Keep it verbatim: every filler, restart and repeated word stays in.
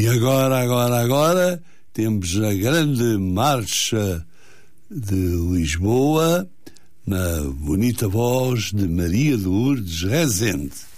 E agora, agora, agora, temos a grande marcha de Lisboa, na bonita voz de Maria de Lourdes Rezende.